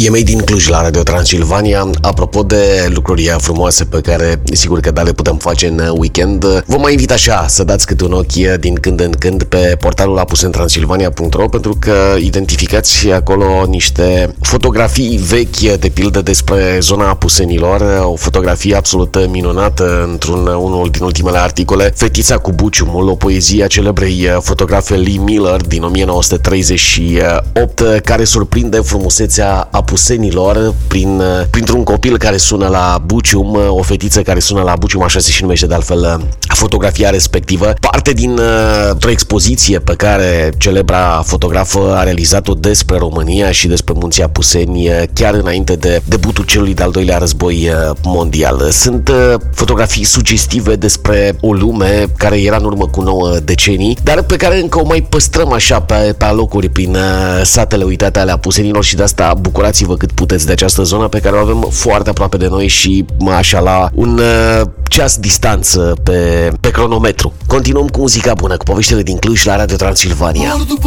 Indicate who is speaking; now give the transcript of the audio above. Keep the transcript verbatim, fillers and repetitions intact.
Speaker 1: E Made din Cluj la Radio Transilvania. Apropo de lucruri frumoase pe care sigur că da, le putem face în weekend, vă mai invit așa să dați câte un ochi din când în când pe portalul apusentransilvania punct ro, pentru că identificați acolo niște fotografii vechi, de pildă despre zona Apusenilor, o fotografie absolut minunată într-un unul din ultimele articole, Fetița cu buciumul, o poezie a celebrei fotografe Lee Miller din o mie nouă sute treizeci și opt, care surprinde frumusețea Apusenilor prin, printr-un copil care sună la bucium, o fetiță care sună la bucium, așa se și numește de altfel fotografia respectivă, parte din o expoziție pe care celebra fotografă a realizat-o despre România și despre munții Apuseni chiar înainte de debutul celui de-al doilea război mondial. Sunt fotografii sugestive despre o lume care era în urmă cu nouă decenii, dar pe care încă o mai păstrăm așa pe, pe alocuri prin satele uitate ale Apusenilor, și de asta bucurați-vă cât puteți de această zonă pe care o avem foarte aproape de noi și așa la un uh, ceas distanță pe, pe cronometru. Continuăm cu muzica bună, cu poveștile din Cluj la Radio Transilvania.